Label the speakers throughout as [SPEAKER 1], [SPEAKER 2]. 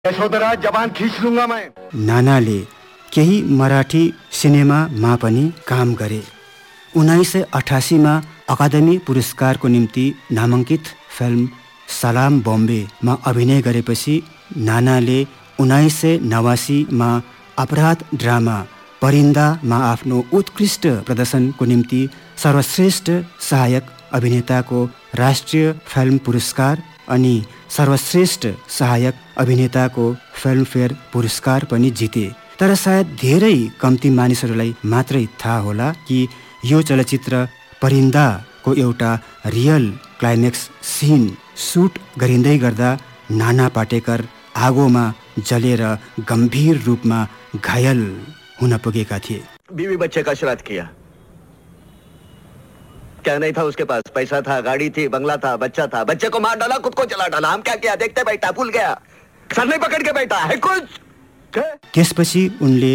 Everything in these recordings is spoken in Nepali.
[SPEAKER 1] यशोधरा जबान खींच लूंगा मैं।
[SPEAKER 2] नानाले केही मराठी सिनेमामा पनि काम गरे। 1988मा अकादमी पुरस्कारको निम्ति नामाङ्कित फिल्म सलाम बम्बेमा अभिनय गरेपछि नानाले 1989मा अपराध ड्रामा परिन्दामा आफ्नो उत्कृष्ट प्रदर्शनको निम्ति सर्वश्रेष्ठ सहायक अभिनेताको राष्ट्रिय फिल्म पुरस्कार अनि सर्वश्रेष्ठ सहायक अभिनेताको फिल्मफेयर पुरस्कार पनि जिते। तर सायद धेरै कम्ती मानिसहरूलाई मात्रै थाहा होला कि यो चलचित्र परिन्दाको एउटा रियल क्लाइमेक्स सिन सुट गरिँदै गर्दा नाना पाटेकर आगोमा जलेर गम्भीर रूपमा घायल हुन पुगेका थिए।
[SPEAKER 3] बीवी बच्चे का श्राद्ध किया, क्या नहीं था उसके पास? पैसा था, गाड़ी थी, बंगला था, बच्चा था, बच्चे को मार डाला, खुद को जला डाला। हम क्या किया? देखते बैठा, भूल गया, सर नहीं पकड़ के बैठा है कुछ।
[SPEAKER 2] त्यसपछि उनले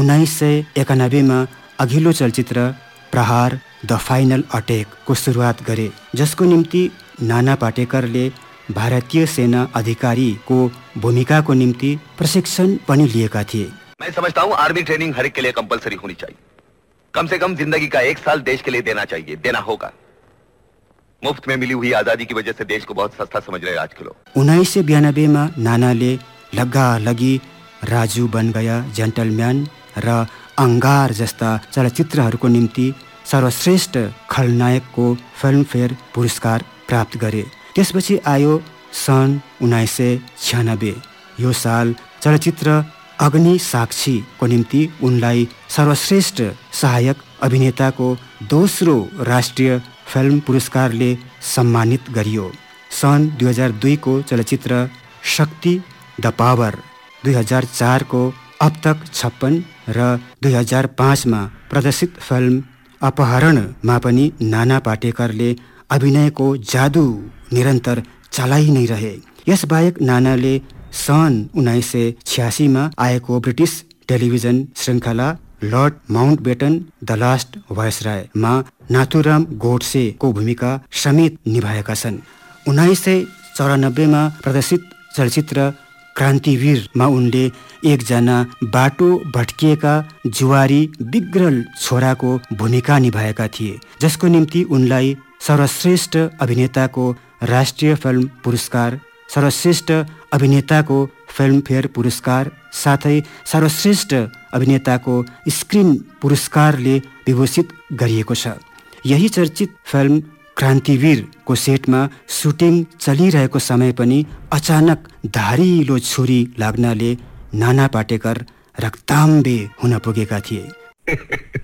[SPEAKER 2] 1991मा अघिल्लो चलचित्र प्रहार द फाइनल अट्याकको सुरुवात गरे, जसको निम्ति नाना पाटेकरले भारतीय सेना अधिकारीको भूमिकाको निम्ति प्रशिक्षण पनि लिएका थिए।
[SPEAKER 3] मैं समझता हूँ आर्मी ट्रेनिंग हर एक के लिए कंपलसरी होनी चाहिए। कम से कम जिंदगी का 1 साल देश के लिए देना चाहिए, देना होगा। मुफ्त में मिली हुई आजादी की वजह से देश को बहुत सस्ता समझ रहे आज के लोग।
[SPEAKER 2] 1992मा नानाले लग्गालगी, राजू बन गया जेन्टलम्यान र अंगार जस्ता चलचित्रहरूको निम्ति सर्वश्रेष्ठ खलनायकको फिल्मफेयर पुरस्कार प्राप्त गरे। त्यसपछि आयो सन् 1996। यो साल चलचित्र अग्नि साक्षीको निम्ति उनलाई सर्वश्रेष्ठ सहायक अभिनेताको दोस्रो राष्ट्रिय फिल्म पुरस्कारले सम्मानित गरियो। सन् 2002को चलचित्र शक्ति द पावर, 2004को अब तक 56 र 2005मा प्रदर्शित फिल्म अपहरणमा पनि नाना पाटेकरले अभिनयको जादु निरन्तर चलाइ नै रहे। यसबाहेक नानाले सन् 1986मा आएको ब्रिटिस टेलिभिजन श्रृङ्खला lord Mountbatten the last वायसरायमा Nathuram गोडसेको भूमिका समेत निभाएका छन्। 1994मा प्रदर्शित चलचित्र क्रान्तिवीरमा उनले एकजना बाटो भट्किएका जुवारी बिग्रल छोराको भूमिका निभाएका थिए, जसको निम्ति उनलाई सर्वश्रेष्ठ अभिनेताको राष्ट्रिय फिल्म पुरस्कार, सर्वश्रेष्ठ अभिनेताको फिल्मफेयर पुरस्कार साथै सर्वश्रेष्ठ अभिनेताको स्क्रिन पुरस्कारले विभूषित गरिएको छ। यही चर्चित फिल्म क्रान्तिवीरको सेटमा सुटिङ चलिरहेको समय पनि अचानक धारिलो छुरी लाग्नाले नाना पाटेकर रक्ताम्बे हुन पुगेका थिए।